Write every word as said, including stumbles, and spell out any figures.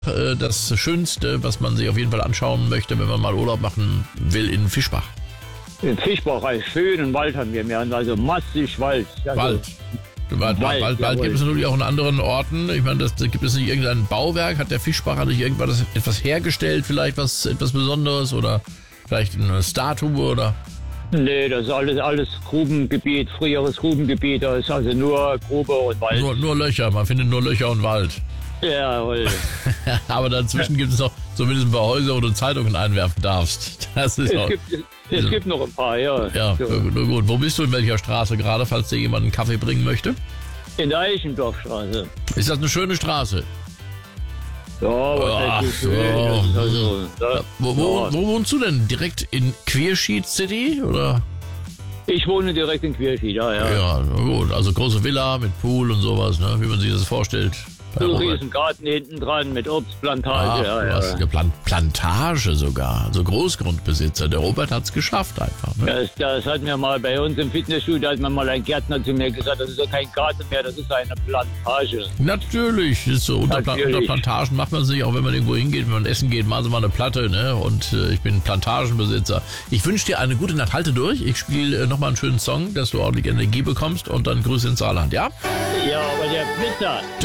äh, das Schönste, was man sich auf jeden Fall anschauen möchte, wenn man mal Urlaub machen will in Fischbach? In Fischbach, einen schönen Wald haben wir. Wir haben also massig Wald. Also Wald. Wald, Wald, Wald, Wald gibt es natürlich auch in anderen Orten. Ich meine, das, da gibt es nicht irgendein Bauwerk. Hat der Fischbacher nicht irgendwas etwas hergestellt, vielleicht was etwas Besonderes oder vielleicht eine Statue oder? Nee, das ist alles, alles Grubengebiet, früheres Grubengebiet. Da ist also nur Grube und Wald. Nur, nur Löcher, man findet nur Löcher und Wald. Jawohl. Aber dazwischen gibt es noch zumindest ein paar Häuser, wo du Zeitungen einwerfen darfst. Das ist Es, auch, gibt, es, es gibt noch ein paar, ja. ja, So. nur gut. Wo bist du, in welcher Straße gerade, falls dir jemand einen Kaffee bringen möchte? In der Eichendorfstraße. Ist das eine schöne Straße? Ja, was Ach heißt so. schön? Das ist also, da, Ja, wo, wo, ja. wo wohnst du denn? Direkt in Queersheet City, oder? Ich wohne direkt in Queerschied, ja, ja. Ja, na gut. Also große Villa mit Pool und sowas, ne? Wie man sich das vorstellt. Bei So ein Robert. riesen Garten hinten dran mit Ah, Obstplantage. ja, du ja. hast eine Plan Plantage sogar, also Großgrundbesitzer. Der Robert hat's geschafft einfach. Ne? Das, das hat mir mal bei uns im Fitnessstudio, hat mir mal ein Gärtner zu mir gesagt, das ist ja kein Garten mehr, das ist eine Plantage. Natürlich, ist so. Unter, Pla Natürlich. unter Plantagen macht man sich, auch wenn man irgendwo hingeht, wenn man essen geht, machen sie mal eine Platte, ne? Und äh, ich bin Plantagenbesitzer. Ich wünsche dir eine gute Nacht. Halte durch. Ich spiele äh, nochmal einen schönen Song, dass du ordentlich Energie bekommst und dann Grüße ins Saarland, ja? Ja, aber der Blitzer,